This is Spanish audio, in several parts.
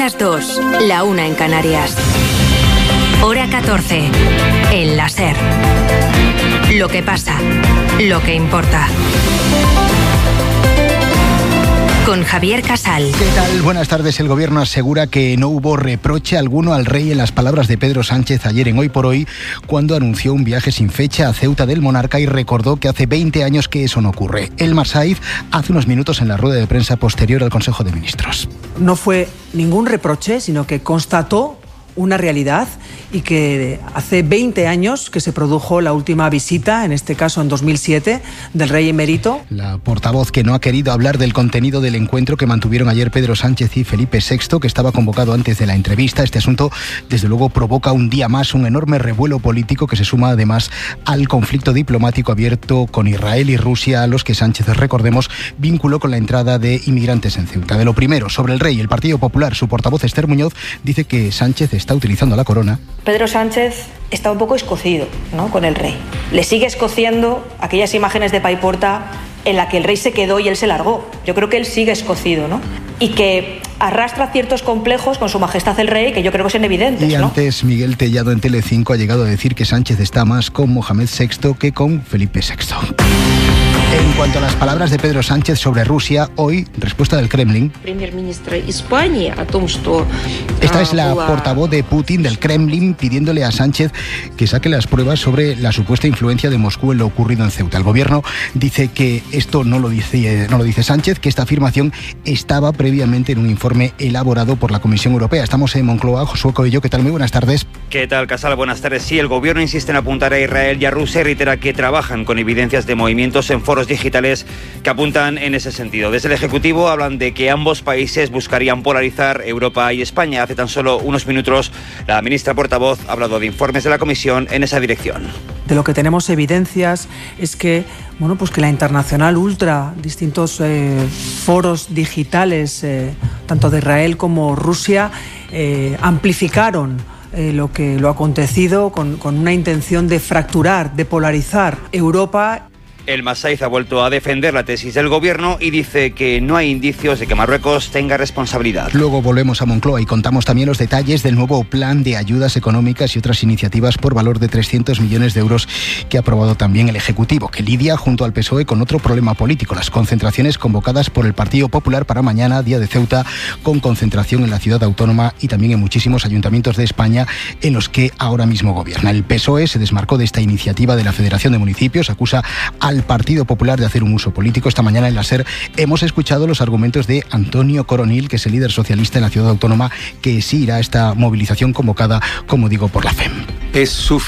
las 2, la 1 en Canarias. Hora 14, en la SER. Lo que pasa, lo que importa. Con Javier Casal. ¿Qué tal? Buenas tardes. El gobierno asegura que no hubo reproche alguno al rey en las palabras de Pedro Sánchez ayer en Hoy por Hoy, cuando anunció un viaje sin fecha a Ceuta del monarca y recordó que hace 20 años que eso no ocurre. Elmar Saiz hace unos minutos en la rueda de prensa posterior al Consejo de Ministros. No fue ningún reproche, sino que constató una realidad y que hace 20 años que se produjo la última visita, en este caso en 2007, del rey emérito. La portavoz que no ha querido hablar del contenido del encuentro que mantuvieron ayer Pedro Sánchez y Felipe VI, que estaba convocado antes de la entrevista. Este asunto, desde luego, provoca un día más un enorme revuelo político que se suma además al conflicto diplomático abierto con Israel y Rusia, a los que Sánchez, recordemos, vinculó con la entrada de inmigrantes en Ceuta. De lo primero, sobre el rey, el Partido Popular, su portavoz Esther Muñoz dice que Sánchez está utilizando la corona. Pedro Sánchez está un poco escocido, ¿no?, con el rey. Le sigue escociendo aquellas imágenes de Paiporta en la que el rey se quedó y él se largó. Yo creo que él sigue escocido, ¿no? Y que arrastra ciertos complejos con su majestad el rey, que yo creo que son evidentes, y antes, Miguel Tellado en Telecinco ha llegado a decir que Sánchez está más con Mohamed VI que con Felipe VI. En cuanto a las palabras de Pedro Sánchez sobre Rusia, hoy, respuesta del Kremlin. Esta es la portavoz de Putin, del Kremlin, pidiéndole a Sánchez que saque las pruebas sobre la supuesta influencia de Moscú en lo ocurrido en Ceuta. El gobierno dice que esto no lo dice Sánchez, que esta afirmación estaba previamente en un informe elaborado por la Comisión Europea. Estamos en Moncloa. Josué Coello, ¿qué tal? Muy buenas tardes. ¿Qué tal, Casal? Buenas tardes. Sí, el gobierno insiste en apuntar a Israel y a Rusia y reitera que trabajan con evidencias de movimientos en foros digitales que apuntan en ese sentido. Desde el Ejecutivo hablan de que ambos países buscarían polarizar Europa y España. Hace tan solo unos minutos la ministra portavoz ha hablado de informes de la Comisión en esa dirección. De lo que tenemos evidencias es que, que la Internacional Ultra, distintos foros digitales, tanto de Israel como Rusia, amplificaron lo acontecido con una intención de fracturar, de polarizar Europa. Elmar Saiz ha vuelto a defender la tesis del gobierno y dice que no hay indicios de que Marruecos tenga responsabilidad. Luego volvemos a Moncloa y contamos también los detalles del nuevo plan de ayudas económicas y otras iniciativas por valor de 300 millones de euros que ha aprobado también el Ejecutivo, que lidia junto al PSOE con otro problema político, las concentraciones convocadas por el Partido Popular para mañana, día de Ceuta, con concentración en la ciudad autónoma y también en muchísimos ayuntamientos de España en los que ahora mismo gobierna. El PSOE se desmarcó de esta iniciativa de la Federación de Municipios, acusa al Partido Popular de hacer un uso político. Esta mañana en la SER hemos escuchado los argumentos de Antonio Coronil, que es el líder socialista en la ciudad autónoma, que sí irá a esta movilización convocada, como digo, por la FEM. ¿Es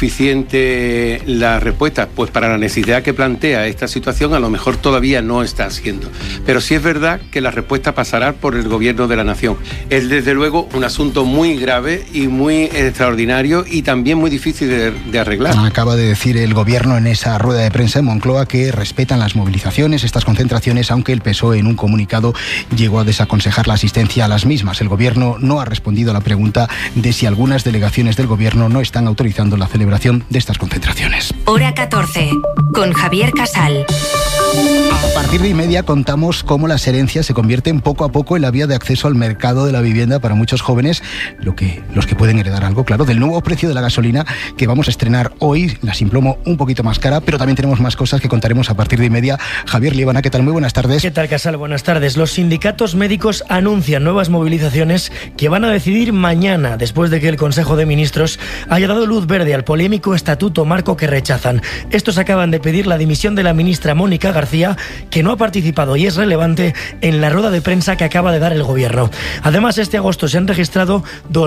suficiente la respuesta? Pues para la necesidad que plantea esta situación a lo mejor todavía no está siendo. Pero sí es verdad que la respuesta pasará por el gobierno de la nación. Es desde luego un asunto muy grave y muy extraordinario y también muy difícil de arreglar. Acaba de decir el gobierno en esa rueda de prensa en Moncloa que respetan las movilizaciones, estas concentraciones, aunque el PSOE en un comunicado llegó a desaconsejar la asistencia a las mismas. El gobierno no ha respondido a la pregunta de si algunas delegaciones del gobierno no están autorizando la celebración de estas concentraciones. Hora 14, con Javier Casal. A partir de 1:30 contamos cómo las herencias se convierten poco a poco en la vía de acceso al mercado de la vivienda para muchos jóvenes, los que pueden heredar algo, claro, del nuevo precio de la gasolina que vamos a estrenar hoy, la sin plomo un poquito más cara, pero también tenemos más cosas que contaremos a partir de 1:30. Javier Líbana, ¿qué tal? Muy buenas tardes. ¿Qué tal, Casal? Buenas tardes. Los sindicatos médicos anuncian nuevas movilizaciones que van a decidir mañana, después de que el Consejo de Ministros haya dado luz verde al polémico estatuto marco que rechazan. Estos acaban de pedir la dimisión de la ministra Mónica García, que no ha participado y es relevante en la rueda de prensa que acaba de dar el gobierno. Además, este agosto se han registrado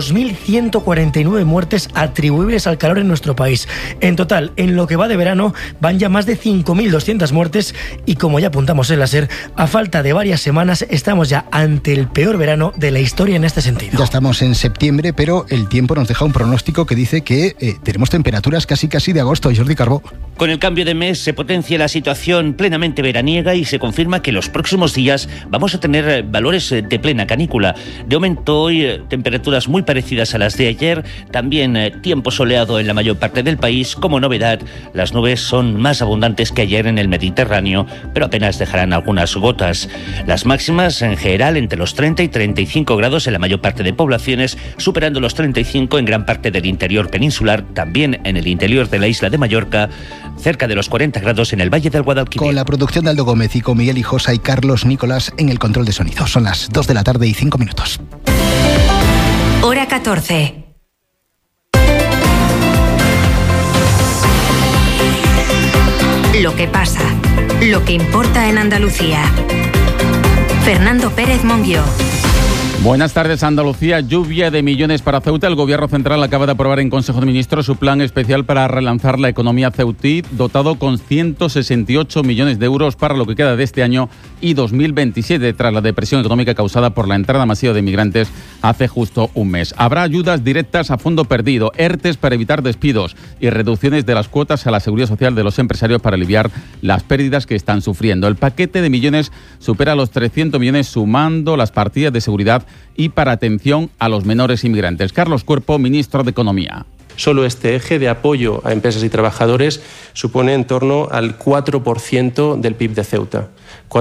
2.149 muertes atribuibles al calor en nuestro país. En total, en lo que va de verano, van ya más de 5.200 muertes y, como ya apuntamos en la SER, a falta de varias semanas estamos ya ante el peor verano de la historia en este sentido. Ya estamos en septiembre, pero el tiempo nos deja un pronóstico que dice que tenemos temperaturas casi de agosto. Jordi Carbó. Con el cambio de mes se potencia la situación plenamente veraniega y se confirma que los próximos días vamos a tener valores de plena canícula. De momento hoy temperaturas muy parecidas a las de ayer, también tiempo soleado en la mayor parte del país. Como novedad, las nubes son más abundantes que ayer en el Mediterráneo, pero apenas dejarán algunas gotas. Las máximas en general entre los 30 y 35 grados en la mayor parte de poblaciones, superando los 35 en gran parte del interior peninsular, también en el interior de la isla de Mallorca, cerca de los 40 grados en el Valle del Guadalquivir. Con la producción de Aldo Gómez y con Miguel Hijosa y Carlos Nicolás en el control de sonido. Son las 2 de la tarde y 5 minutos. Hora 14. Lo que pasa, lo que importa en Andalucía. Fernando Pérez Monguió. Buenas tardes, Andalucía. Lluvia de millones para Ceuta. El Gobierno Central acaba de aprobar en Consejo de Ministros su plan especial para relanzar la economía ceutí, dotado con 168 millones de euros para lo que queda de este año y 2027, tras la depresión económica causada por la entrada masiva de migrantes hace justo un mes. Habrá ayudas directas a fondo perdido, ERTES para evitar despidos y reducciones de las cuotas a la seguridad social de los empresarios para aliviar las pérdidas que están sufriendo. El paquete de millones supera los 300 millones sumando las partidas de seguridad y para atención a los menores inmigrantes. Carlos Cuerpo, ministro de Economía. Solo este eje de apoyo a empresas y trabajadores supone en torno al 4% del PIB de Ceuta.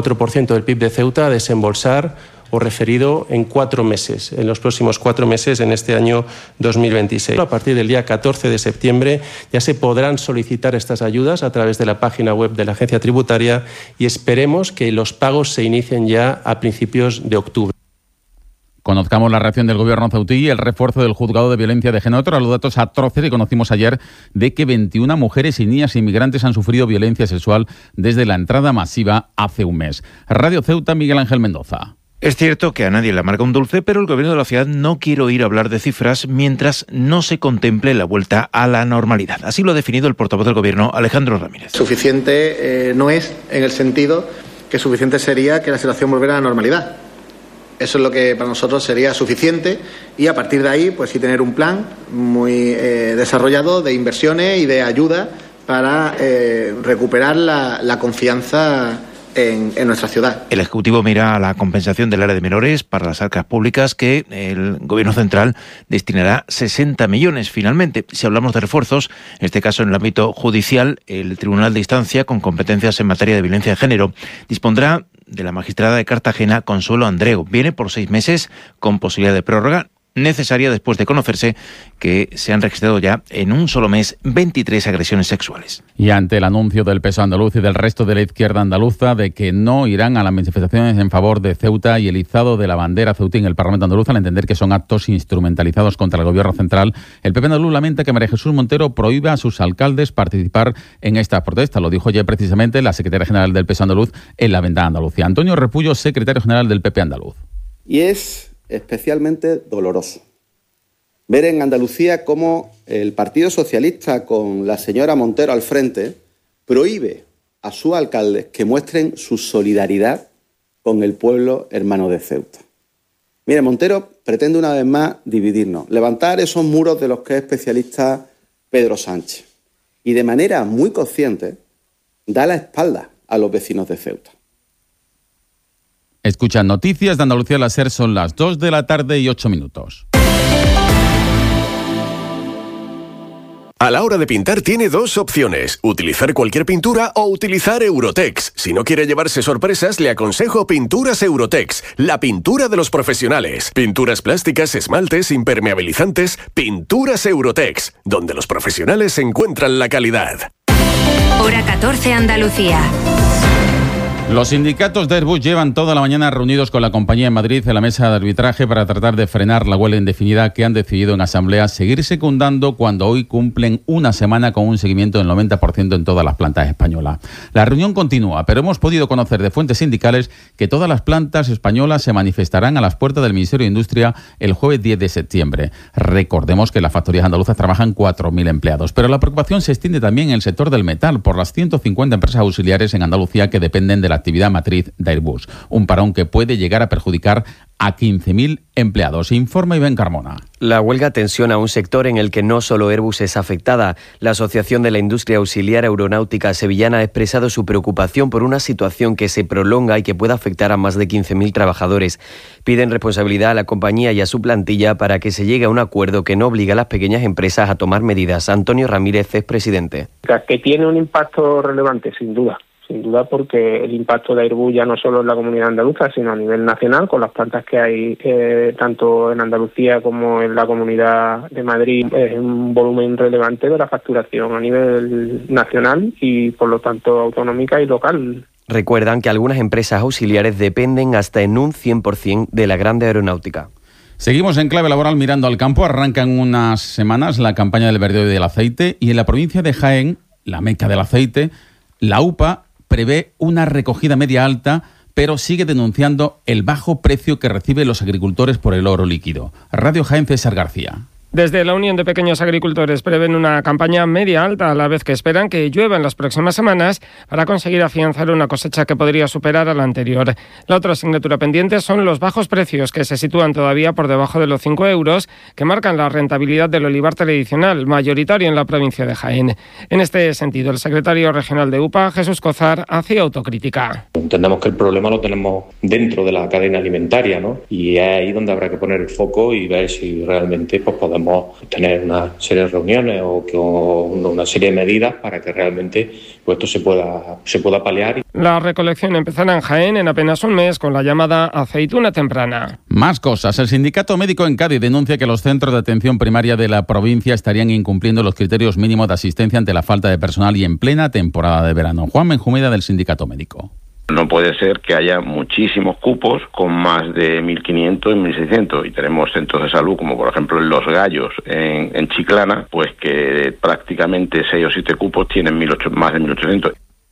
4% del PIB de Ceuta a desembolsar o referido en 4 meses, en los próximos 4 meses en este año 2026. A partir del día 14 de septiembre ya se podrán solicitar estas ayudas a través de la página web de la Agencia Tributaria y esperemos que los pagos se inicien ya a principios de octubre. Conozcamos la reacción del Gobierno ceutí y el refuerzo del Juzgado de Violencia de Género tras los datos atroces que conocimos ayer de que 21 mujeres y niñas inmigrantes han sufrido violencia sexual desde la entrada masiva hace un mes. Radio Ceuta, Miguel Ángel Mendoza. Es cierto que a nadie le amarga un dulce, pero el Gobierno de la ciudad no quiere oír hablar de cifras mientras no se contemple la vuelta a la normalidad. Así lo ha definido el portavoz del Gobierno, Alejandro Ramírez. Suficiente no es, en el sentido que suficiente sería que la situación volviera a la normalidad. Eso es lo que para nosotros sería suficiente y a partir de ahí pues sí tener un plan muy desarrollado de inversiones y de ayuda para recuperar la confianza en nuestra ciudad. El Ejecutivo mira a la compensación del área de menores para las arcas públicas que el Gobierno central destinará 60 millones finalmente. Si hablamos de refuerzos, en este caso en el ámbito judicial, el Tribunal de Instancia, con competencias en materia de violencia de género, dispondrá de la magistrada de Cartagena, Consuelo Andreu. Viene por 6 meses con posibilidad de prórroga necesaria después de conocerse que se han registrado ya en un solo mes 23 agresiones sexuales. Y ante el anuncio del PSOE andaluz y del resto de la izquierda andaluza de que no irán a las manifestaciones en favor de Ceuta y el izado de la bandera ceutí en el Parlamento andaluz, al entender que son actos instrumentalizados contra el Gobierno central, el PP andaluz lamenta que María Jesús Montero prohíba a sus alcaldes participar en esta protesta. Lo dijo ayer precisamente la secretaria general del PSOE andaluz en la Ventana Andalucía. Antonio Repullo, secretario general del PP andaluz. Y es especialmente doloroso ver en Andalucía cómo el Partido Socialista, con la señora Montero al frente, prohíbe a sus alcaldes que muestren su solidaridad con el pueblo hermano de Ceuta. Mire, Montero pretende una vez más dividirnos, levantar esos muros de los que es especialista Pedro Sánchez y de manera muy consciente da la espalda a los vecinos de Ceuta. Escuchan Noticias de Andalucía la SER, son las 2 de la tarde y 8 minutos. A la hora de pintar tiene 2 opciones, utilizar cualquier pintura o utilizar Eurotex. Si no quiere llevarse sorpresas, le aconsejo Pinturas Eurotex, la pintura de los profesionales. Pinturas plásticas, esmaltes, impermeabilizantes, Pinturas Eurotex, donde los profesionales encuentran la calidad. Hora 14 Andalucía. Los sindicatos de Airbus llevan toda la mañana reunidos con la compañía en Madrid en la mesa de arbitraje para tratar de frenar la huelga indefinida que han decidido en asamblea seguir secundando cuando hoy cumplen una semana con un seguimiento del 90% en todas las plantas españolas. La reunión continúa, pero hemos podido conocer de fuentes sindicales que todas las plantas españolas se manifestarán a las puertas del Ministerio de Industria el jueves 10 de septiembre. Recordemos que en las factorías andaluzas trabajan 4.000 empleados, pero la preocupación se extiende también en el sector del metal por las 150 empresas auxiliares en Andalucía que dependen de la actividad matriz de Airbus. Un parón que puede llegar a perjudicar a 15.000 empleados. Informa Iván Carmona. La huelga tensiona un sector en el que no solo Airbus es afectada. La Asociación de la Industria Auxiliar Aeronáutica Sevillana ha expresado su preocupación por una situación que se prolonga y que pueda afectar a más de 15.000 trabajadores. Piden responsabilidad a la compañía y a su plantilla para que se llegue a un acuerdo que no obligue a las pequeñas empresas a tomar medidas. Antonio Ramírez es presidente. Que tiene un impacto relevante, sin duda, porque el impacto de Airbus ya no solo en la comunidad andaluza, sino a nivel nacional, con las plantas que hay tanto en Andalucía como en la Comunidad de Madrid, es un volumen relevante de la facturación a nivel nacional y, por lo tanto, autonómica y local. Recuerdan que algunas empresas auxiliares dependen hasta en un 100% de la grande aeronáutica. Seguimos en clave laboral mirando al campo. Arranca en unas semanas la campaña del verdeo y del aceite y en la provincia de Jaén, la meca del aceite, la UPA prevé una recogida media alta, pero sigue denunciando el bajo precio que reciben los agricultores por el oro líquido. Radio Jaén, César García. Desde la Unión de Pequeños Agricultores prevén una campaña media alta, a la vez que esperan que llueva en las próximas semanas para conseguir afianzar una cosecha que podría superar a la anterior. La otra asignatura pendiente son los bajos precios, que se sitúan todavía por debajo de los 5 euros, que marcan la rentabilidad del olivar tradicional, mayoritario en la provincia de Jaén. En este sentido, el secretario regional de UPA, Jesús Cozar, hace autocrítica. Entendemos que el problema lo tenemos dentro de la cadena alimentaria, ¿no? Y es ahí donde habrá que poner el foco y ver si realmente podemos tener una serie de reuniones o una serie de medidas para que realmente esto se pueda paliar. La recolección empezará en Jaén en apenas un mes con la llamada aceituna temprana. Más cosas. El Sindicato Médico en Cádiz denuncia que los centros de atención primaria de la provincia estarían incumpliendo los criterios mínimos de asistencia ante la falta de personal y en plena temporada de verano. Juan Benjumeda, del Sindicato Médico. No puede ser que haya muchísimos cupos con más de 1.500 y 1.600 y tenemos centros de salud como por ejemplo en Los Gallos, en Chiclana, pues que prácticamente 6 o 7 cupos tienen más de 1.800.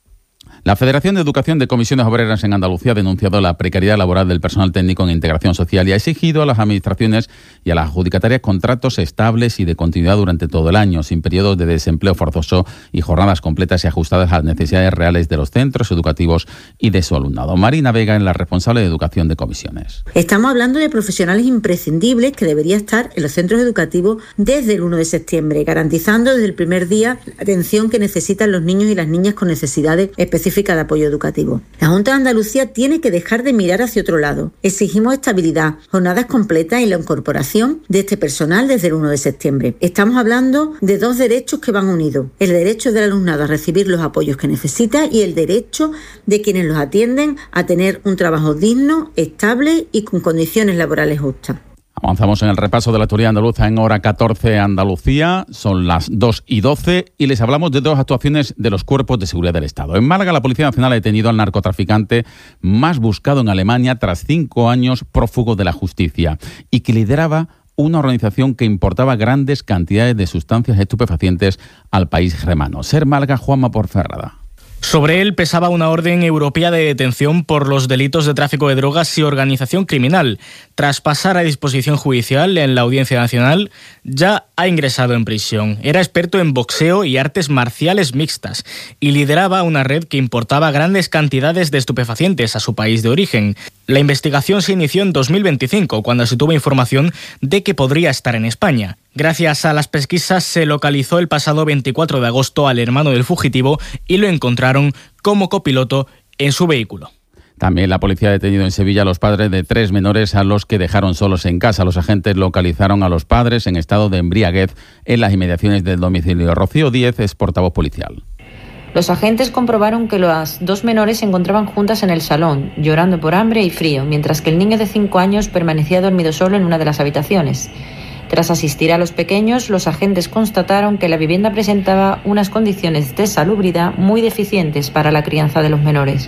La Federación de Educación de Comisiones Obreras en Andalucía ha denunciado la precariedad laboral del personal técnico en integración social y ha exigido a las administraciones y a las adjudicatarias contratos estables y de continuidad durante todo el año, sin periodos de desempleo forzoso y jornadas completas y ajustadas a las necesidades reales de los centros educativos y de su alumnado. Marina Vega, es la responsable de Educación de Comisiones. Estamos hablando de profesionales imprescindibles que deberían estar en los centros educativos desde el 1 de septiembre, garantizando desde el primer día la atención que necesitan los niños y las niñas con necesidades específicas de apoyo educativo. La Junta de Andalucía tiene que dejar de mirar hacia otro lado. Exigimos estabilidad, jornadas completas y la incorporación de este personal desde el 1 de septiembre. Estamos hablando de dos derechos que van unidos. El derecho del alumnado a recibir los apoyos que necesita y el derecho de quienes los atienden a tener un trabajo digno, estable y con condiciones laborales justas. Avanzamos en el repaso de la actualidad andaluza en hora 14 Andalucía. Son las 2:12 y les hablamos de dos actuaciones de los cuerpos de seguridad del Estado. En Málaga, la Policía Nacional ha detenido al narcotraficante más buscado en Alemania tras 5 años prófugo de la justicia y que lideraba una organización que importaba grandes cantidades de sustancias estupefacientes al país germano. Ser Málaga, Juanma Porferrada. Sobre él pesaba una orden europea de detención por los delitos de tráfico de drogas y organización criminal. Tras pasar a disposición judicial en la Audiencia Nacional, ya ha ingresado en prisión. Era experto en boxeo y artes marciales mixtas y lideraba una red que importaba grandes cantidades de estupefacientes a su país de origen. La investigación se inició en 2025, cuando se tuvo información de que podría estar en España. Gracias a las pesquisas se localizó el pasado 24 de agosto al hermano del fugitivo y lo encontraron como copiloto en su vehículo. También la policía ha detenido en Sevilla a los padres de 3 menores a los que dejaron solos en casa. Los agentes localizaron a los padres en estado de embriaguez en las inmediaciones del domicilio. Rocío Díez es portavoz policial. Los agentes comprobaron que las 2 menores se encontraban juntas en el salón, llorando por hambre y frío, mientras que el niño de 5 años permanecía dormido solo en una de las habitaciones. Tras asistir a los pequeños, los agentes constataron que la vivienda presentaba unas condiciones de salubridad muy deficientes para la crianza de los menores.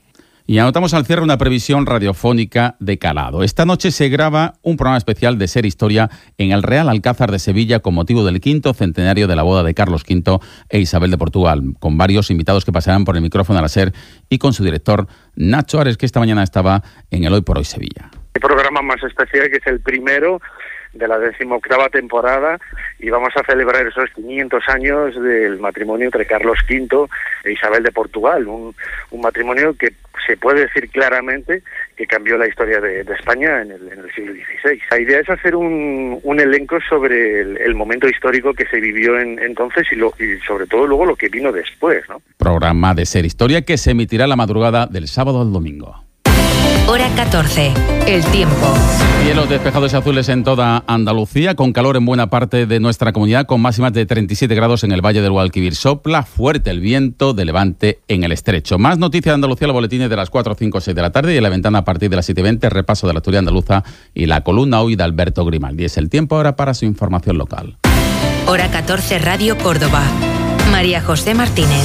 Y anotamos al cierre una previsión radiofónica de calado. Esta noche se graba un programa especial de Ser Historia en el Real Alcázar de Sevilla con motivo del 5º centenario de la boda de Carlos V e Isabel de Portugal, con varios invitados que pasarán por el micrófono de la SER y con su director Nacho Ares, que esta mañana estaba en el Hoy por Hoy Sevilla. El programa más especial, que es el primero de la 18ª temporada, y vamos a celebrar esos 500 años del matrimonio entre Carlos V e Isabel de Portugal, un matrimonio que se puede decir claramente que cambió la historia de España en el siglo XVI. La idea es hacer un elenco sobre el momento histórico que se vivió entonces y sobre todo luego lo que vino después, ¿no? Programa de Ser Historia que se emitirá la madrugada del sábado al domingo. Hora 14. El tiempo. Cielos despejados y azules en toda Andalucía, con calor en buena parte de nuestra comunidad, con máximas de 37 grados en el Valle del Guadalquivir. Sopla fuerte el viento de levante en el estrecho. Más noticias de Andalucía, los boletines de las 4, 5, 6 de la tarde y en la ventana a partir de las 7:20, repaso de la actualidad andaluza y la columna hoy de Alberto Grimaldi. Es el tiempo ahora para su información local. Hora 14, Radio Córdoba. María José Martínez.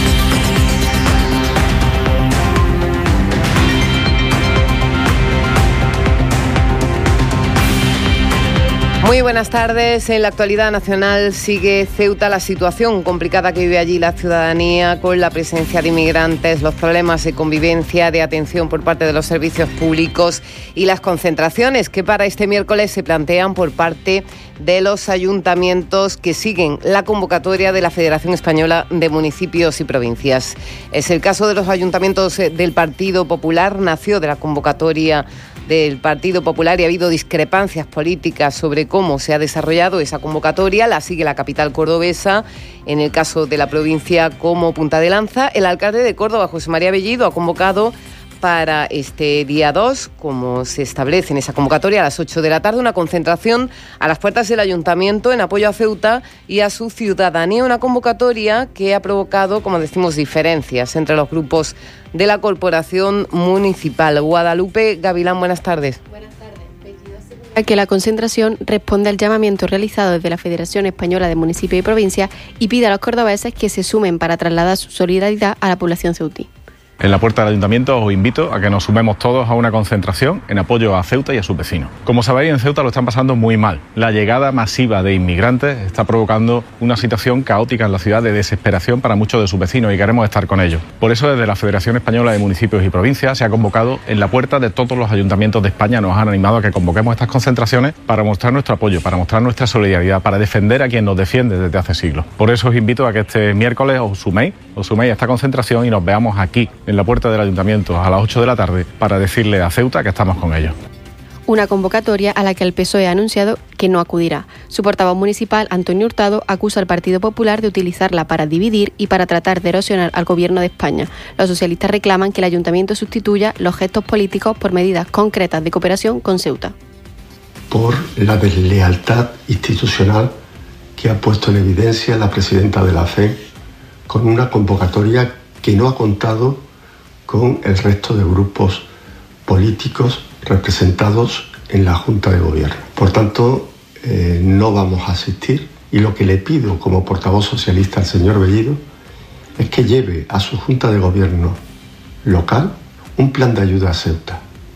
Muy buenas tardes. En la actualidad nacional sigue Ceuta la situación complicada que vive allí la ciudadanía con la presencia de inmigrantes, los problemas de convivencia, de atención por parte de los servicios públicos y las concentraciones que para este miércoles se plantean por parte de los ayuntamientos que siguen la convocatoria de la Federación Española de Municipios y Provincias. Es el caso de los ayuntamientos del Partido Popular. Nació de la convocatoria del Partido Popular y ha habido discrepancias políticas sobre cómo se ha desarrollado esa convocatoria. La sigue la capital cordobesa. En el caso de la provincia como punta de lanza, el alcalde de Córdoba, José María Bellido, ha convocado para este día 2, como se establece en esa convocatoria, a las 8 de la tarde, una concentración a las puertas del Ayuntamiento en apoyo a Ceuta y a su ciudadanía. Una convocatoria que ha provocado, como decimos, diferencias entre los grupos de la Corporación Municipal. Guadalupe Gavilán, buenas tardes. Que la concentración responde al llamamiento realizado desde la Federación Española de Municipios y Provincias y pide a los cordobeses que se sumen para trasladar su solidaridad a la población ceutí. En la puerta del Ayuntamiento os invito a que nos sumemos todos a una concentración en apoyo a Ceuta y a sus vecinos. Como sabéis, en Ceuta lo están pasando muy mal. La llegada masiva de inmigrantes está provocando una situación caótica en la ciudad de desesperación para muchos de sus vecinos y queremos estar con ellos. Por eso, desde la Federación Española de Municipios y Provincias se ha convocado en la puerta de todos los ayuntamientos de España. Nos han animado a que convoquemos estas concentraciones para mostrar nuestro apoyo, para mostrar nuestra solidaridad, para defender a quien nos defiende desde hace siglos. Por eso os invito a que este miércoles os suméis a esta concentración y nos veamos aquí, en la puerta del Ayuntamiento, a las 8 de la tarde, para decirle a Ceuta que estamos con ellos. Una convocatoria a la que el PSOE ha anunciado que no acudirá. Su portavoz municipal, Antonio Hurtado, acusa al Partido Popular de utilizarla para dividir y para tratar de erosionar al Gobierno de España. Los socialistas reclaman que el Ayuntamiento sustituya los gestos políticos por medidas concretas de cooperación con Ceuta. Por la deslealtad institucional que ha puesto en evidencia la presidenta de la FE con una convocatoria que no ha contado con el resto de grupos políticos representados en la Junta de Gobierno. Por tanto, no vamos a asistir y lo que le pido como portavoz socialista al señor Bellido es que lleve a su Junta de Gobierno local un plan de ayuda a Ceuta,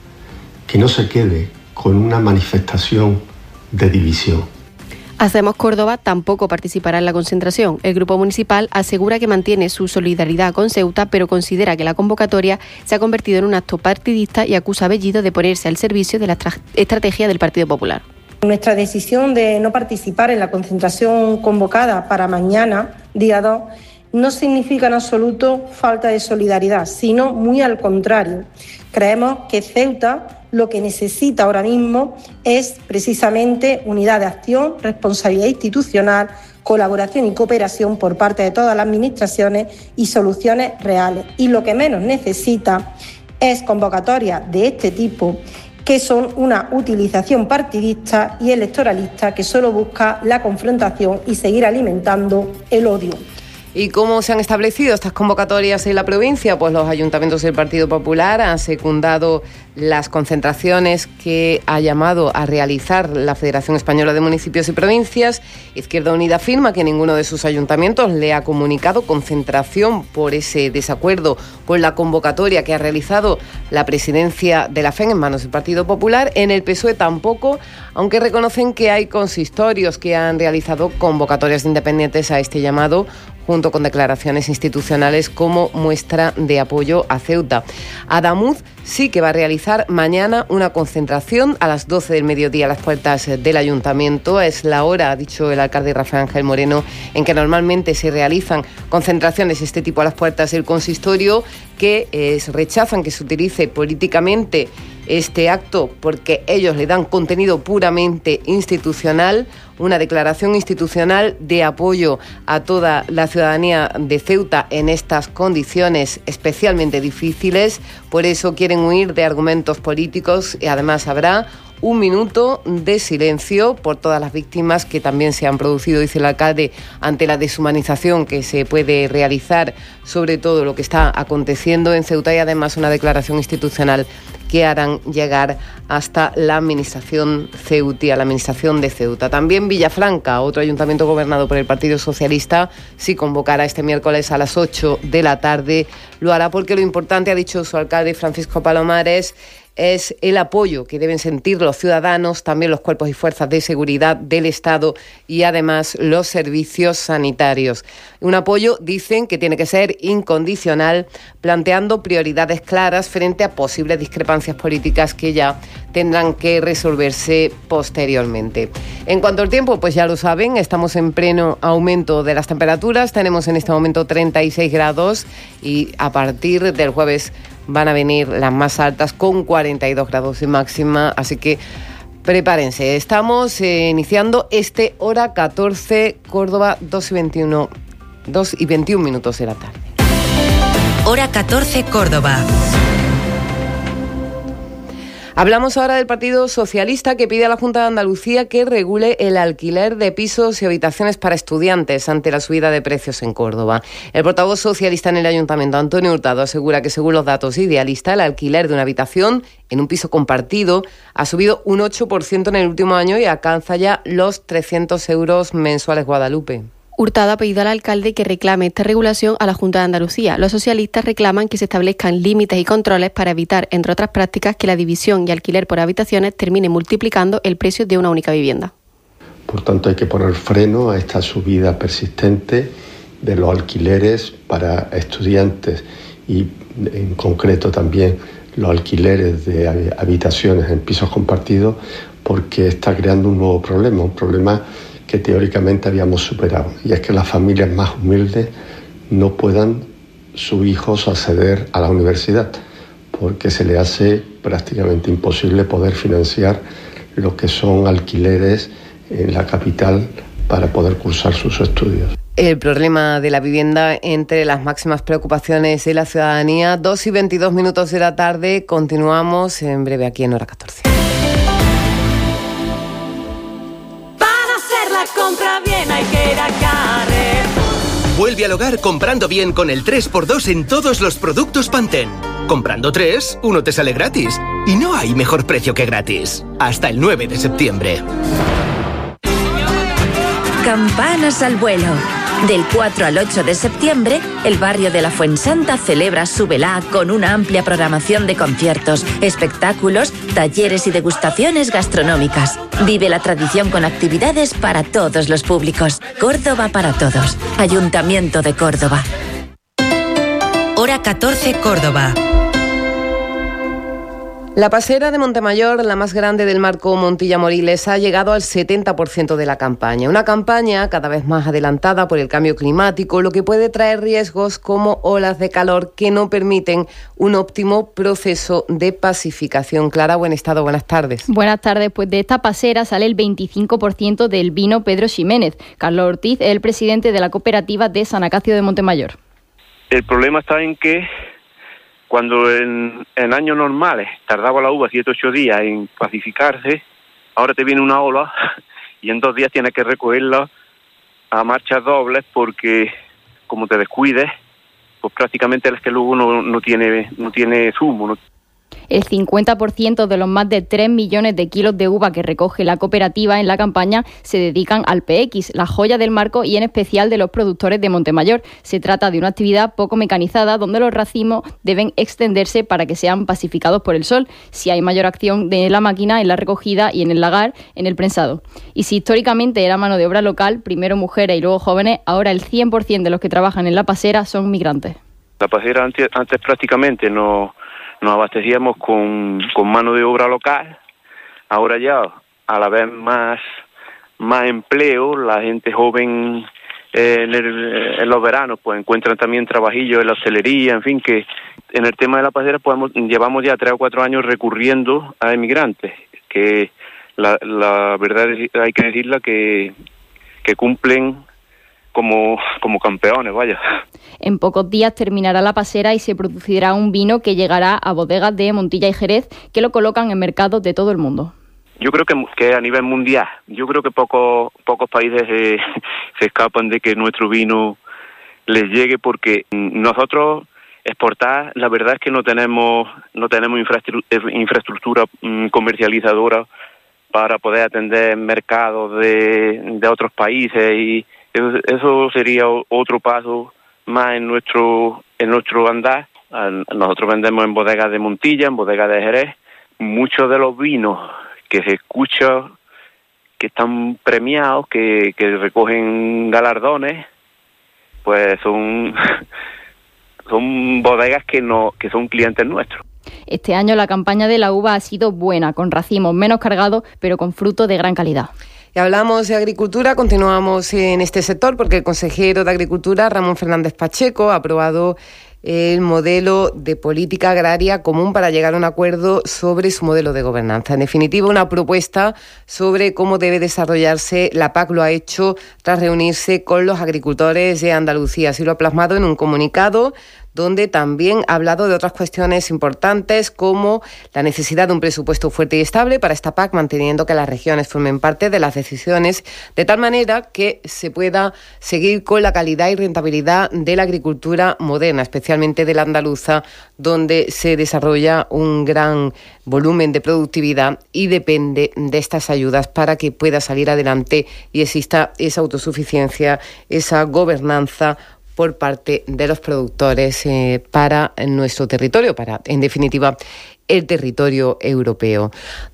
que no se quede con una manifestación de división. Hacemos Córdoba tampoco participará en la concentración. El grupo municipal asegura que mantiene su solidaridad con Ceuta, pero considera que la convocatoria se ha convertido en un acto partidista y acusa a Bellido de ponerse al servicio de la estrategia del Partido Popular. Nuestra decisión de no participar en la concentración convocada para mañana, día 2, no significa en absoluto falta de solidaridad, sino muy al contrario. Creemos que Ceuta lo que necesita ahora mismo es precisamente unidad de acción, responsabilidad institucional, colaboración y cooperación por parte de todas las administraciones y soluciones reales. Y lo que menos necesita es convocatorias de este tipo, que son una utilización partidista y electoralista que solo busca la confrontación y seguir alimentando el odio. ¿Y cómo se han establecido estas convocatorias en la provincia? Pues los ayuntamientos del Partido Popular han secundado las concentraciones que ha llamado a realizar la Federación Española de Municipios y Provincias. Izquierda Unida afirma que ninguno de sus ayuntamientos le ha comunicado concentración por ese desacuerdo con la convocatoria que ha realizado la presidencia de la FEN en manos del Partido Popular. En el PSOE tampoco, aunque reconocen que hay consistorios que han realizado convocatorias independientes a este llamado. junto con declaraciones institucionales como muestra de apoyo a Ceuta. Adamuz sí que va a realizar mañana una concentración a las 12 del mediodía a las puertas del ayuntamiento. Es la hora, ha dicho el alcalde Rafael Ángel Moreno, en que normalmente se realizan concentraciones de este tipo a las puertas del consistorio, que rechazan que se utilice políticamente este acto porque ellos le dan contenido puramente institucional, una declaración institucional de apoyo a toda la ciudadanía de Ceuta en estas condiciones especialmente difíciles. Por eso quieren huir de argumentos políticos y además habrá un minuto de silencio por todas las víctimas que también se han producido, dice el alcalde, ante la deshumanización que se puede realizar sobre todo lo que está aconteciendo en Ceuta, y además una declaración institucional que harán llegar hasta la administración ceutí, a la administración de Ceuta. También Villafranca, otro ayuntamiento gobernado por el Partido Socialista, sí convocará este miércoles a las 8 de la tarde. Lo hará porque lo importante, ha dicho su alcalde Francisco Palomares, es el apoyo que deben sentir los ciudadanos, también los cuerpos y fuerzas de seguridad del Estado y además los servicios sanitarios. Un apoyo, dicen, que tiene que ser incondicional, planteando prioridades claras frente a posibles discrepancias políticas que ya tendrán que resolverse posteriormente. En cuanto al tiempo, pues ya lo saben, estamos en pleno aumento de las temperaturas. Tenemos en este momento 36 grados y a partir del jueves van a venir las más altas con 42 grados de máxima, así que prepárense. Estamos iniciando hora 14, Córdoba, 2 y 21 minutos de la tarde. Hora 14, Córdoba. Hablamos ahora del Partido Socialista, que pide a la Junta de Andalucía que regule el alquiler de pisos y habitaciones para estudiantes ante la subida de precios en Córdoba. El portavoz socialista en el Ayuntamiento, Antonio Hurtado, asegura que según los datos de Idealista, el alquiler de una habitación en un piso compartido ha subido un 8% en el último año y alcanza ya los 300 euros mensuales. Guadalupe. Hurtado ha pedido al alcalde que reclame esta regulación a la Junta de Andalucía. Los socialistas reclaman que se establezcan límites y controles para evitar, entre otras prácticas, que la división y alquiler por habitaciones termine multiplicando el precio de una única vivienda. Por tanto, hay que poner freno a esta subida persistente de los alquileres para estudiantes y, en concreto, también los alquileres de habitaciones en pisos compartidos, porque está creando un nuevo problema, un problema que teóricamente habíamos superado, y es que las familias más humildes no puedan sus hijos acceder a la universidad, porque se le hace prácticamente imposible poder financiar lo que son alquileres en la capital para poder cursar sus estudios. El problema de la vivienda entre las máximas preocupaciones de la ciudadanía. 2 y 22 minutos de la tarde, continuamos en breve aquí en Hora 14. Compra bien, hay que ir a Carrefour. Vuelve al hogar comprando bien con el 3x2 en todos los productos Pantene. Comprando 3, uno te sale gratis. Y no hay mejor precio que gratis. Hasta el 9 de septiembre. Campanas al vuelo. Del 4 al 8 de septiembre, el barrio de la Fuensanta celebra su velá con una amplia programación de conciertos, espectáculos, talleres y degustaciones gastronómicas. Vive la tradición con actividades para todos los públicos. Córdoba para todos. Ayuntamiento de Córdoba. Hora 14, Córdoba. La pasera de Montemayor, la más grande del marco Montilla-Moriles, ha llegado al 70% de la campaña. Una campaña cada vez más adelantada por el cambio climático, lo que puede traer riesgos como olas de calor que no permiten un óptimo proceso de pacificación. Clara, buen estado, buenas tardes. Buenas tardes. Pues de esta pasera sale el 25% del vino Pedro Ximénez. Carlos Ortiz es el presidente de la cooperativa de San Acacio de Montemayor. El problema está en que cuando en años normales tardaba la uva 7 o 8 días en pacificarse, ahora te viene una ola y en 2 días tienes que recogerla a marchas dobles, porque como te descuides, pues prácticamente es que luego no tiene zumo, ¿no? El 50% de los más de 3 millones de kilos de uva que recoge la cooperativa en la campaña se dedican al PX, la joya del marco y en especial de los productores de Montemayor. Se trata de una actividad poco mecanizada donde los racimos deben extenderse para que sean pacificados por el sol. Si hay mayor acción de la máquina en la recogida y en el lagar, en el prensado. Y si históricamente era mano de obra local, primero mujeres y luego jóvenes, ahora el 100% de los que trabajan en la pasera son migrantes. La pasera antes prácticamente nos abastecíamos con mano de obra local. Ahora ya, a la vez más empleo, la gente joven en los veranos pues encuentran también trabajillos en la hostelería, en fin, que en el tema de la pasera llevamos ya 3 o 4 años recurriendo a emigrantes, que la verdad hay que decirla que cumplen como campeones, vaya. En pocos días terminará la pasera y se producirá un vino que llegará a bodegas de Montilla y Jerez, que lo colocan en mercados de todo el mundo. Yo creo que a nivel mundial, yo creo que pocos países se escapan de que nuestro vino les llegue, porque nosotros exportar, la verdad es que no tenemos infraestructura comercializadora para poder atender mercados de otros países, y eso sería otro paso más en nuestro andar. Nosotros vendemos en bodegas de Montilla, en bodegas de Jerez. Muchos de los vinos que se escucha que están premiados, que recogen galardones, pues son bodegas que son clientes nuestros. Este año la campaña de la uva ha sido buena, con racimos menos cargados, pero con frutos de gran calidad. Y hablamos de agricultura, continuamos en este sector porque el consejero de Agricultura, Ramón Fernández Pacheco, ha aprobado el modelo de política agraria común para llegar a un acuerdo sobre su modelo de gobernanza. En definitiva, una propuesta sobre cómo debe desarrollarse la PAC. Lo ha hecho tras reunirse con los agricultores de Andalucía. Así lo ha plasmado en un comunicado donde también ha hablado de otras cuestiones importantes como la necesidad de un presupuesto fuerte y estable para esta PAC, manteniendo que las regiones formen parte de las decisiones, de tal manera que se pueda seguir con la calidad y rentabilidad de la agricultura moderna, especialmente de la andaluza, donde se desarrolla un gran volumen de productividad y depende de estas ayudas para que pueda salir adelante y exista esa autosuficiencia, esa gobernanza por parte de los productores para nuestro territorio, para, en definitiva, el territorio europeo.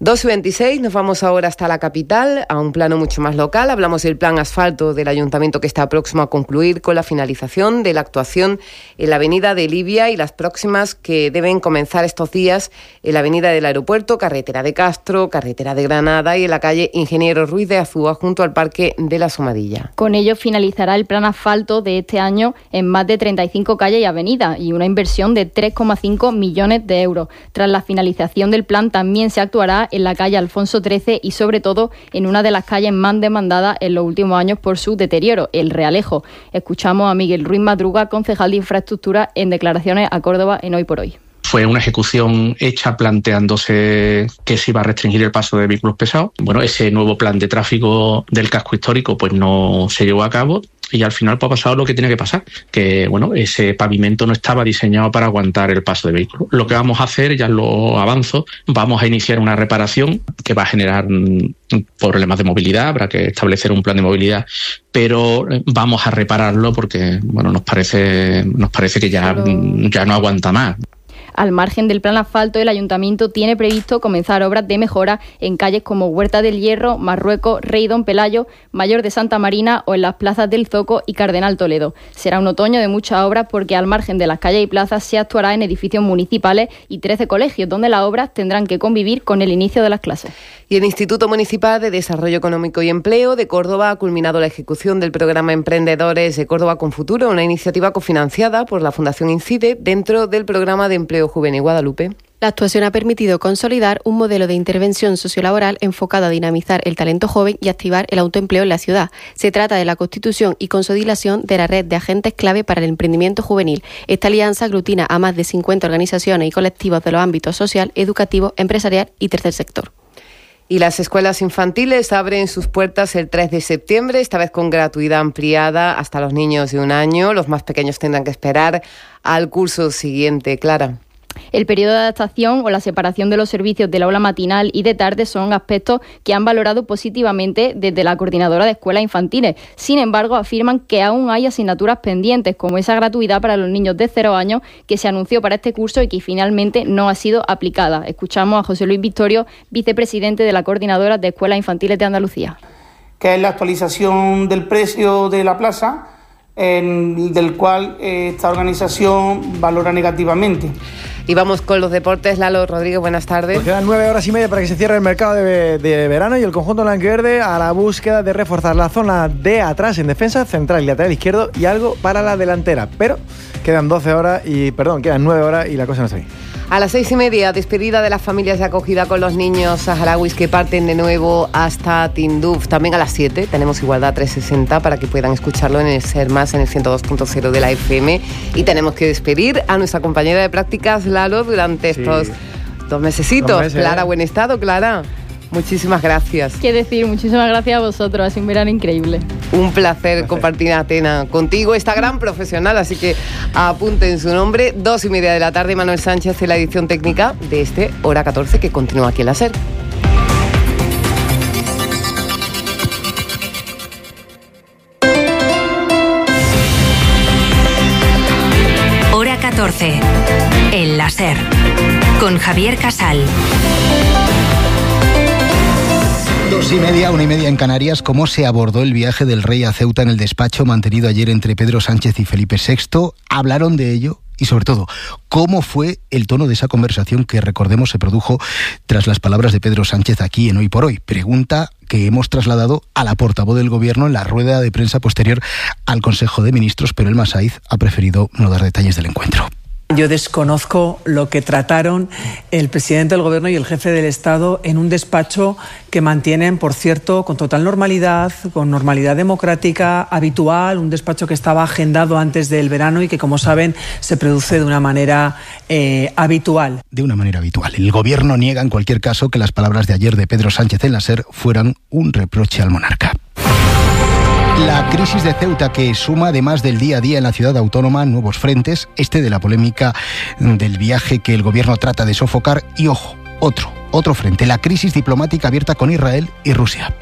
2:26, nos vamos ahora hasta la capital, a un plano mucho más local. Hablamos del plan asfalto del Ayuntamiento que está próximo a concluir con la finalización de la actuación en la avenida de Libia y las próximas que deben comenzar estos días en la avenida del Aeropuerto, carretera de Castro, carretera de Granada y en la calle Ingeniero Ruiz de Azúa junto al Parque de la Somadilla. Con ello finalizará el plan asfalto de este año en más de 35 calles y avenidas y una inversión de 3,5 millones de euros. Tras la finalización del plan también se actuará en la calle Alfonso XIII y sobre todo en una de las calles más demandadas en los últimos años por su deterioro, el Realejo. Escuchamos a Miguel Ruiz Madruga, concejal de Infraestructura, en declaraciones a Córdoba en Hoy por Hoy. Fue una ejecución hecha planteándose que se iba a restringir el paso de vehículos pesados. Bueno, ese nuevo plan de tráfico del casco histórico pues no se llevó a cabo y al final pues, ha pasado lo que tiene que pasar, que bueno, ese pavimento no estaba diseñado para aguantar el paso de vehículos. Lo que vamos a hacer, ya lo avanzo, vamos a iniciar una reparación que va a generar problemas de movilidad, habrá que establecer un plan de movilidad, pero vamos a repararlo porque bueno, nos parece que ya no aguanta más. Al margen del plan asfalto, el Ayuntamiento tiene previsto comenzar obras de mejora en calles como Huerta del Hierro, Marruecos, Rey Don Pelayo, Mayor de Santa Marina o en las plazas del Zoco y Cardenal Toledo. Será un otoño de muchas obras porque al margen de las calles y plazas se actuará en edificios municipales y 13 colegios donde las obras tendrán que convivir con el inicio de las clases. Y el Instituto Municipal de Desarrollo Económico y Empleo de Córdoba ha culminado la ejecución del programa Emprendedores de Córdoba con Futuro, una iniciativa cofinanciada por la Fundación Incide dentro del programa de empleo juvenil. Guadalupe. La actuación ha permitido consolidar un modelo de intervención sociolaboral enfocado a dinamizar el talento joven y activar el autoempleo en la ciudad. Se trata de la constitución y consolidación de la red de agentes clave para el emprendimiento juvenil. Esta alianza aglutina a más de 50 organizaciones y colectivos de los ámbitos social, educativo, empresarial y tercer sector. Y las escuelas infantiles abren sus puertas el 3 de septiembre, esta vez con gratuidad ampliada hasta los niños de 1 año. Los más pequeños tendrán que esperar al curso siguiente. Clara. El periodo de adaptación o la separación de los servicios del aula matinal y de tarde son aspectos que han valorado positivamente desde la Coordinadora de Escuelas Infantiles. Sin embargo, afirman que aún hay asignaturas pendientes, como esa gratuidad para los niños de 0 años que se anunció para este curso y que finalmente no ha sido aplicada. Escuchamos a José Luis Victorio, vicepresidente de la Coordinadora de Escuelas Infantiles de Andalucía. Que es la actualización del precio de la plaza, del cual esta organización valora negativamente. Y vamos con los deportes. Lalo Rodríguez, buenas tardes. Pues quedan 9 horas y media para que se cierre el mercado de verano y el conjunto blanquiverde a la búsqueda de reforzar la zona de atrás en defensa, central y lateral izquierdo y algo para la delantera. Pero quedan 9 horas y la cosa no está bien. A las 6:30, despedida de las familias de acogida con los niños saharauis que parten de nuevo hasta Tinduf. También a las 7 tenemos Igualdad 360 para que puedan escucharlo en el Ser Más, en el 102.0 de la FM. Y tenemos que despedir a nuestra compañera de prácticas, Lalo, durante estos 2 mesecitos. 2 meses, Clara, buen estado, Clara. Muchísimas gracias. Qué decir, muchísimas gracias a vosotros, ha sido un verano increíble. Un placer compartir Atena contigo, esta gran profesional, así que apunten su nombre. 2:30 de la tarde, Manuel Sánchez en la edición técnica de este Hora 14 que continúa aquí en la SER. Hora 14, en la SER, con Javier Casal. 2:30, 1:30 en Canarias. ¿Cómo se abordó el viaje del rey a Ceuta en el despacho mantenido ayer entre Pedro Sánchez y Felipe VI? ¿Hablaron de ello? Y sobre todo, ¿cómo fue el tono de esa conversación que, recordemos, se produjo tras las palabras de Pedro Sánchez aquí en Hoy por Hoy? Pregunta que hemos trasladado a la portavoz del Gobierno en la rueda de prensa posterior al Consejo de Ministros, pero Elma Saiz ha preferido no dar detalles del encuentro. Yo desconozco lo que trataron el presidente del Gobierno y el jefe del Estado en un despacho que mantienen, por cierto, con total normalidad, con normalidad democrática habitual, un despacho que estaba agendado antes del verano y que, como saben, se produce de una manera habitual. De una manera habitual. El Gobierno niega, en cualquier caso, que las palabras de ayer de Pedro Sánchez en la SER fueran un reproche al monarca. La crisis de Ceuta, que suma, además del día a día en la ciudad autónoma, nuevos frentes, este de la polémica del viaje que el Gobierno trata de sofocar, y ojo, otro frente, la crisis diplomática abierta con Israel y Rusia.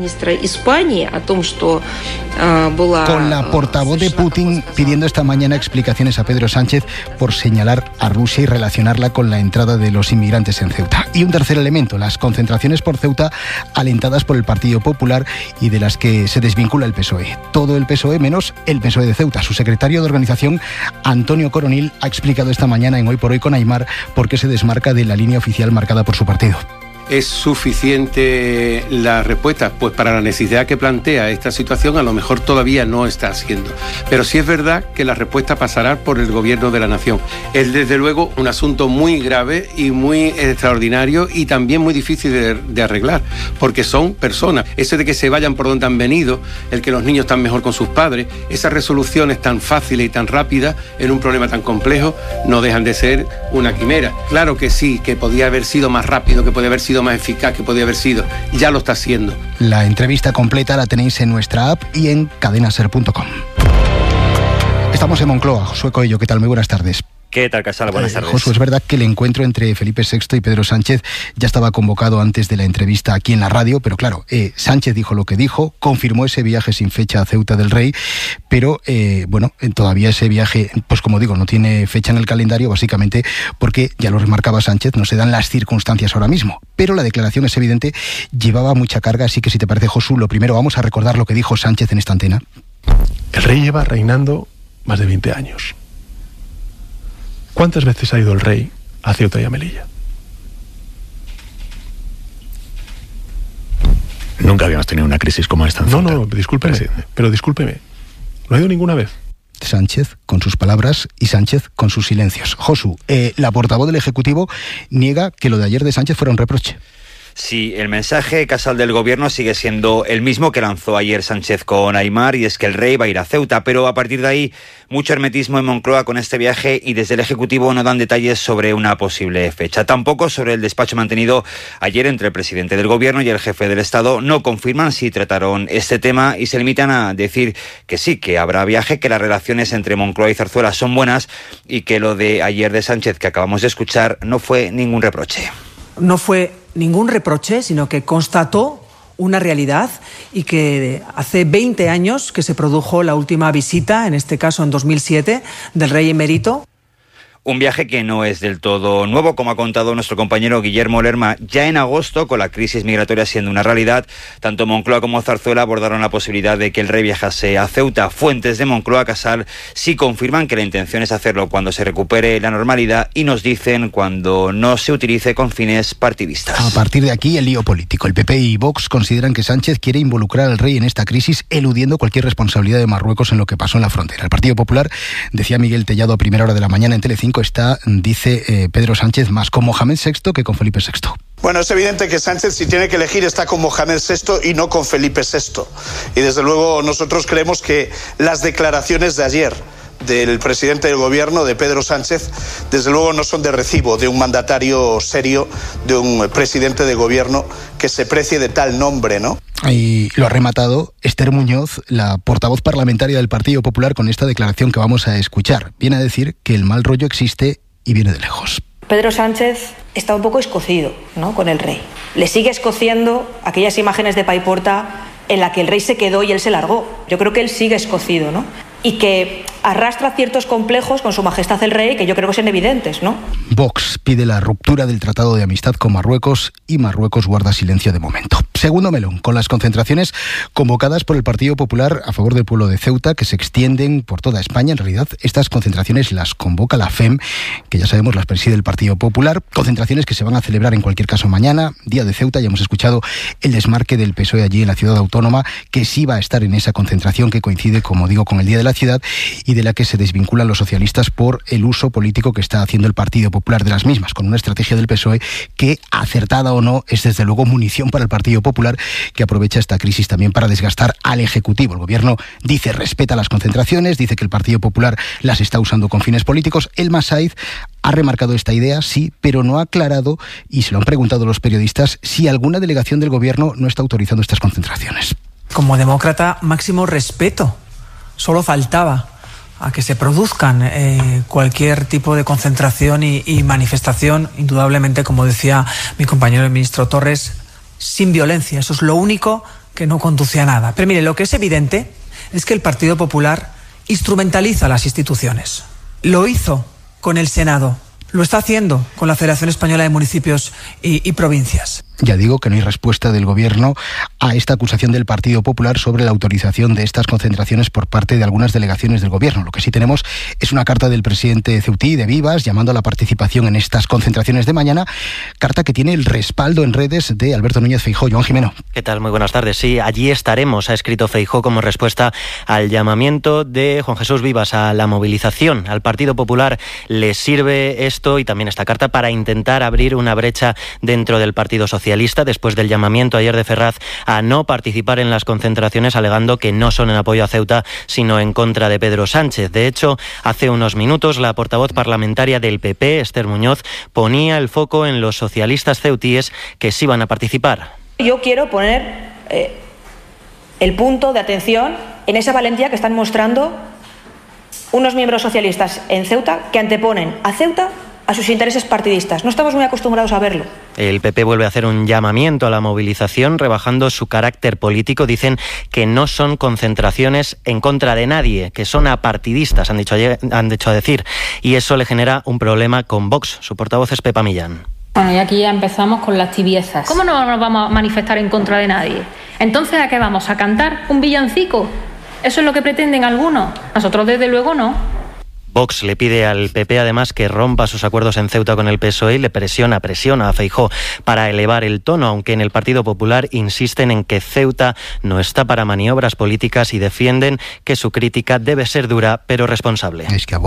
Con la portavoz de Putin pidiendo esta mañana explicaciones a Pedro Sánchez por señalar a Rusia y relacionarla con la entrada de los inmigrantes en Ceuta. Y un tercer elemento, las concentraciones por Ceuta alentadas por el Partido Popular y de las que se desvincula el PSOE. Todo el PSOE menos el PSOE de Ceuta. Su secretario de organización, Antonio Coronil, ha explicado esta mañana en Hoy por Hoy con Aimar por qué se desmarca de la línea oficial marcada por su partido. ¿Es suficiente la respuesta? Pues para la necesidad que plantea esta situación a lo mejor todavía no está siendo. Pero sí es verdad que la respuesta pasará por el Gobierno de la Nación. Es desde luego un asunto muy grave y muy extraordinario y también muy difícil de arreglar, porque son personas. Eso de que se vayan por donde han venido, el que los niños están mejor con sus padres, esas resoluciones tan fáciles y tan rápidas en un problema tan complejo no dejan de ser una quimera. Claro que sí, que podía haber sido más rápido, que podía haber sido más eficaz, que podía haber sido, ya lo está haciendo. La entrevista completa la tenéis en nuestra app y en cadenaser.com. Estamos en Moncloa. Josué Coello, ¿qué tal? Muy buenas tardes. ¿Qué tal, Casal? Buenas tardes. Josué, es verdad que el encuentro entre Felipe VI y Pedro Sánchez ya estaba convocado antes de la entrevista aquí en la radio, pero claro, Sánchez dijo lo que dijo, confirmó ese viaje sin fecha a Ceuta del Rey, pero todavía ese viaje, pues como digo, no tiene fecha en el calendario, básicamente porque, ya lo remarcaba Sánchez, no se dan las circunstancias ahora mismo. Pero la declaración, es evidente, llevaba mucha carga, así que si te parece, Josu, lo primero vamos a recordar lo que dijo Sánchez en esta antena. El rey lleva reinando más de 20 años. ¿Cuántas veces ha ido el rey a Ceuta y a Melilla? Nunca habíamos tenido una crisis como esta en Ceuta. No, discúlpeme, pero discúlpeme. ¿No ha ido ninguna vez? Sánchez con sus palabras y Sánchez con sus silencios. Josu, la portavoz del Ejecutivo niega que lo de ayer de Sánchez fuera un reproche. Sí, el mensaje, Casal, del Gobierno sigue siendo el mismo que lanzó ayer Sánchez con Aimar, y es que el rey va a ir a Ceuta, pero a partir de ahí mucho hermetismo en Moncloa con este viaje, y desde el Ejecutivo no dan detalles sobre una posible fecha. Tampoco sobre el despacho mantenido ayer entre el presidente del Gobierno y el jefe del Estado. No confirman si trataron este tema y se limitan a decir que sí, que habrá viaje, que las relaciones entre Moncloa y Zarzuela son buenas y que lo de ayer de Sánchez que acabamos de escuchar no fue ningún reproche. No fue ningún reproche, sino que constató una realidad, y que hace 20 años que se produjo la última visita, en este caso en 2007, del rey emérito. Un viaje que no es del todo nuevo, como ha contado nuestro compañero Guillermo Lerma. Ya en agosto, con la crisis migratoria siendo una realidad, tanto Moncloa como Zarzuela abordaron la posibilidad de que el rey viajase a Ceuta. Fuentes de Moncloa, Casal, sí confirman que la intención es hacerlo cuando se recupere la normalidad, y nos dicen cuando no se utilice con fines partidistas. A partir de aquí, el lío político. El PP y Vox consideran que Sánchez quiere involucrar al rey en esta crisis, eludiendo cualquier responsabilidad de Marruecos en lo que pasó en la frontera. El Partido Popular, decía Miguel Tellado a primera hora de la mañana en Telecinco, está, dice Pedro Sánchez, más con Mohamed VI que con Felipe VI. Bueno, es evidente que Sánchez, si tiene que elegir, está con Mohamed VI y no con Felipe VI. Y desde luego nosotros creemos que las declaraciones de ayer del presidente del Gobierno, de Pedro Sánchez, desde luego no son de recibo de un mandatario serio, de un presidente de Gobierno que se precie de tal nombre, ¿no? Y lo ha rematado Esther Muñoz, la portavoz parlamentaria del Partido Popular, con esta declaración que vamos a escuchar. Viene a decir que el mal rollo existe y viene de lejos. Pedro Sánchez está un poco escocido, ¿no?, con el rey. Le sigue escociendo aquellas imágenes de Paiporta en la que el rey se quedó y él se largó. Yo creo que él sigue escocido, ¿no? Y que arrastra ciertos complejos con su majestad el rey que yo creo que son evidentes, ¿no? Vox pide la ruptura del Tratado de Amistad con Marruecos, y Marruecos guarda silencio de momento. Segundo melón, con las concentraciones convocadas por el Partido Popular a favor del pueblo de Ceuta, que se extienden por toda España. En realidad, estas concentraciones las convoca la FEM, que ya sabemos las preside el Partido Popular. Concentraciones que se van a celebrar en cualquier caso mañana, Día de Ceuta. Ya hemos escuchado el desmarque del PSOE allí en la ciudad autónoma, que sí va a estar en esa concentración que coincide, como digo, con el Día de la Ciudad, y de la que se desvinculan los socialistas por el uso político que está haciendo el Partido Popular de las mismas, con una estrategia del PSOE que, acertada o no, es desde luego munición para el Partido Popular, que aprovecha esta crisis también para desgastar al Ejecutivo. El Gobierno dice respeta las concentraciones, dice que el Partido Popular las está usando con fines políticos. Elma Saiz ha remarcado esta idea, sí, pero no ha aclarado, y se lo han preguntado los periodistas, si alguna delegación del Gobierno no está autorizando estas concentraciones. Como demócrata, máximo respeto. Solo faltaba a que se produzcan cualquier tipo de concentración y manifestación, indudablemente, como decía mi compañero el ministro Torres, sin violencia. Eso es lo único que no conduce a nada. Pero mire, lo que es evidente es que el Partido Popular instrumentaliza las instituciones. Lo hizo con el Senado, lo está haciendo con la Federación Española de Municipios y Provincias. Ya digo que no hay respuesta del Gobierno a esta acusación del Partido Popular sobre la autorización de estas concentraciones por parte de algunas delegaciones del Gobierno. Lo que sí tenemos es una carta del presidente ceutí, de Vivas, llamando a la participación en estas concentraciones de mañana, carta que tiene el respaldo en redes de Alberto Núñez Feijóo. Joan Jimeno. ¿Qué tal? Muy buenas tardes. Sí, allí estaremos, ha escrito Feijóo como respuesta al llamamiento de Juan Jesús Vivas a la movilización. Al Partido Popular le sirve esto y también esta carta para intentar abrir una brecha dentro del Partido Socialista, después del llamamiento ayer de Ferraz a no participar en las concentraciones, alegando que no son en apoyo a Ceuta, sino en contra de Pedro Sánchez. De hecho, hace unos minutos la portavoz parlamentaria del PP, Esther Muñoz, ponía el foco en los socialistas ceutíes que sí van a participar. Yo quiero poner el punto de atención en esa valentía que están mostrando unos miembros socialistas en Ceuta que anteponen a Ceuta a sus intereses partidistas. No estamos muy acostumbrados a verlo. El PP vuelve a hacer un llamamiento a la movilización, rebajando su carácter político. Dicen que no son concentraciones en contra de nadie, que son apartidistas, han dicho a decir. Y eso le genera un problema con Vox. Su portavoz es Pepa Millán. Bueno, y aquí ya empezamos con las tibiezas. ¿Cómo no nos vamos a manifestar en contra de nadie? Entonces, ¿a qué vamos? ¿A cantar un villancico? ¿Eso es lo que pretenden algunos? Nosotros, desde luego, no. Vox le pide al PP además que rompa sus acuerdos en Ceuta con el PSOE y le presiona a Feijóo para elevar el tono, aunque en el Partido Popular insisten en que Ceuta no está para maniobras políticas y defienden que su crítica debe ser dura pero responsable. Es que a Vox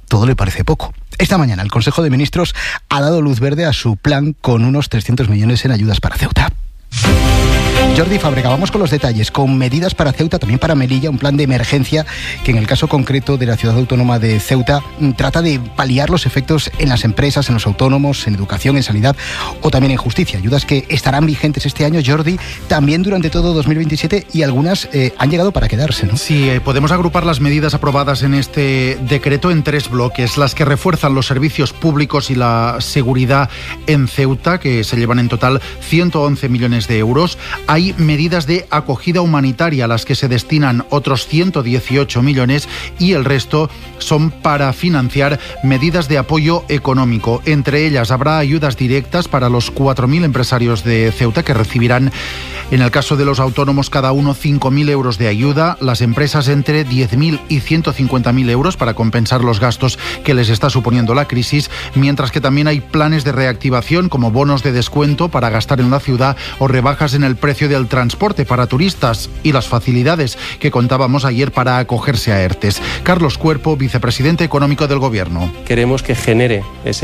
todo le parece poco. Esta mañana el Consejo de Ministros ha dado luz verde a su plan con unos 300 millones en ayudas para Ceuta. Jordi Fábrega, vamos con los detalles, con medidas para Ceuta, también para Melilla, un plan de emergencia que en el caso concreto de la ciudad autónoma de Ceuta trata de paliar los efectos en las empresas, en los autónomos, en educación, en sanidad o también en justicia. Ayudas que estarán vigentes este año, Jordi, también durante todo 2027 y algunas han llegado para quedarse, ¿no? Sí, podemos agrupar las medidas aprobadas en este decreto en 3 bloques, las que refuerzan los servicios públicos y la seguridad en Ceuta, que se llevan en total 111 millones de euros. Hay medidas de acogida humanitaria a las que se destinan otros 118 millones y el resto son para financiar medidas de apoyo económico. Entre ellas habrá ayudas directas para los 4.000 empresarios de Ceuta que recibirán, en el caso de los autónomos, cada uno 5.000 euros de ayuda, las empresas entre 10.000 y 150.000 euros para compensar los gastos que les está suponiendo la crisis, mientras que también hay planes de reactivación como bonos de descuento para gastar en la ciudad o rebajas en el precio del transporte para turistas y las facilidades que contábamos ayer para acogerse a ERTES. Carlos Cuerpo, vicepresidente económico del Gobierno. Queremos que genere ese